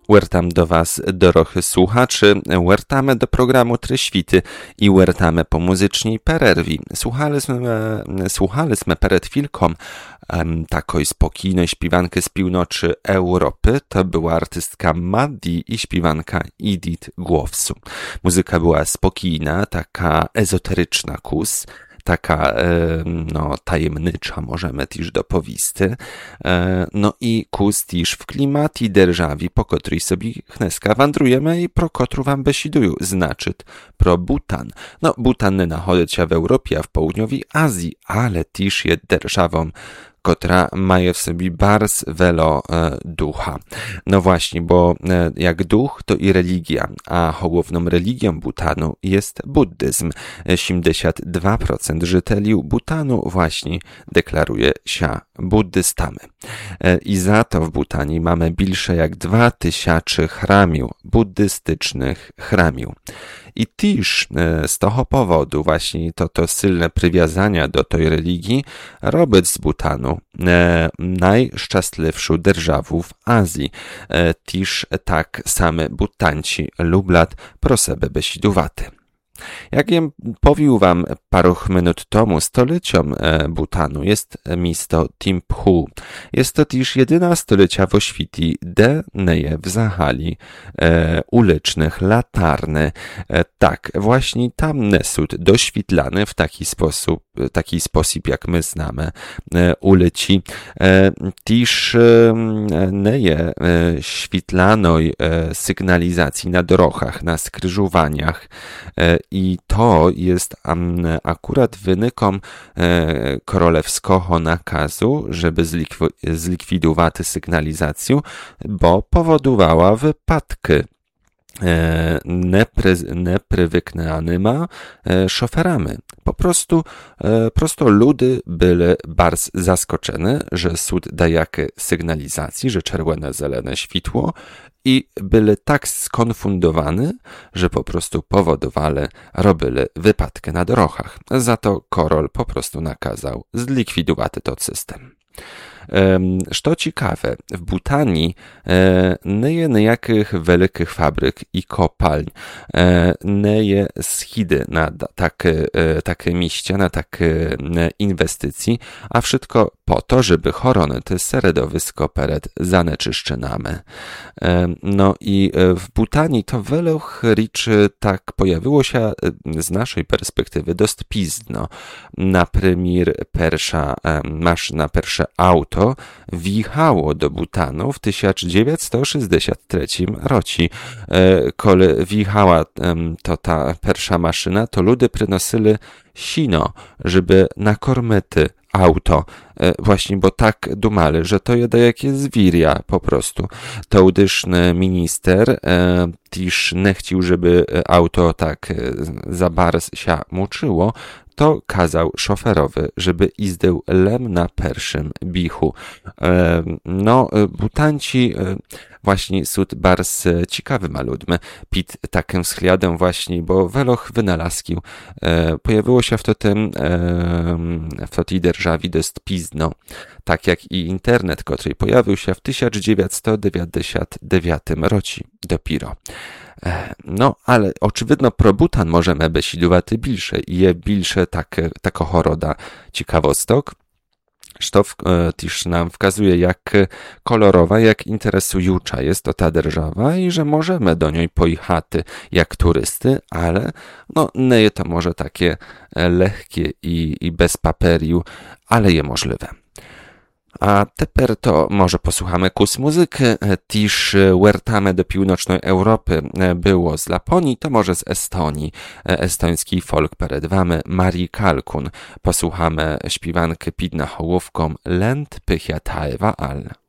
Wertam do Was, dorochy słuchaczy, wertamy do programu Tryświty i wertamy po muzycznej pererwi. Słuchaliśmy przed chwilką takoj spokojnej śpiewanki z północy Europy. To była artystka Maddie i śpiewanka Edith Głowsu. Muzyka była spokojna, taka ezoteryczna kus. Taka tajemnicza, możemy też dopowisty. No i kus też w klimatie derżawi, po której sobie chneska wandrujemy i pro kotru wam besiduju, znaczy pro Butan. No, Butan nie nachodzi się w Europie, a w południowej Azji, ale też jest derżawą, która ma w sobie bardzo wiele ducha. No właśnie, bo jak duch, to i religia, a główną religią Butanu jest buddyzm. 72% żyteli Butanu właśnie deklaruje się buddystami. I za to w Butanie mamy więcej jak 2000 chramiów, buddystycznych chramiów. I też z tego powodu właśnie to silne przywiązania do tej religii robić z Butanu najszczęśliwszą державу w Azji. Też tak same Butanci lubią pro sebe besidowaty. Jak powiedział wam paru minut temu, stolicą Butanu jest miasto Thimphu. Jest to też jedyna stolica w świecie, gdzie nie wzachali ulicznych latarny. Tak, właśnie tam nie są doświetlane w taki sposób, jak my znamy ulici. Też nie świetlanej sygnalizacji na drogach, na skrzyżowaniach. I to jest akurat wynikiem królewskiego nakazu, żeby zlikwidować sygnalizację, bo powodowała wypadki neprzywyknanymi szoferami. Po prostu ludy byli bardzo zaskoczeni, że sud daje sygnalizacji, że czerwone, zelene światło i byli tak skonfundowani, że po prostu robili wypadki na drogach. Za to król po prostu nakazał zlikwidować ten system. Co ciekawe, w Butanii nie jest nijakich wielkich fabryk i kopalń, nie jest schidy na takie miejsca, na takie inwestycje, a wszystko po to, żeby chronić środowisko przed zanieczyszczeniami. No i w Butanii to wiele rzeczy tak pojawiło się z naszej perspektywy dość późno. Na przykład pierwsze auto wjechało do Butanu w 1963 roku. Kiedy wjechała ta pierwsza maszyna, to ludzie przynosili sino, żeby nakarmić auto. Właśnie, bo tak dumali, że to jest jakieś zwierzę po prostu. To udyszny minister też nie chciał, żeby auto tak za bardzo się muczyło, to kazał szoferowi, żeby jeździł lem na pierwszym bichu. No, Butanci właśnie są bardzo ciekawymi ludźmi. Pit takim względem właśnie, bo wiele wynalazków pojawiło się w tej державі dość późno. Tak jak i internet, który pojawił się w 1999 roku dopiero. No, ale oczywiście pro Butan możemy besidować więcej i jest więcej takiego roda ciekawostek, co też nam wskazuje, jak kolorowa, jak interesująca jest to ta держава i że możemy do niej pojechać jak turysty, ale no, nie jest to może takie lekkie i bez papieru, ale jest możliwe. A teraz to może posłuchamy kus muzyki, też wertamy do północnej Europy, było z Laponii, to może z Estonii, estoński folk przed wami, Mari Kalkun. Posłuchamy śpiewankę pid na hołówką Lent pychia taeva al.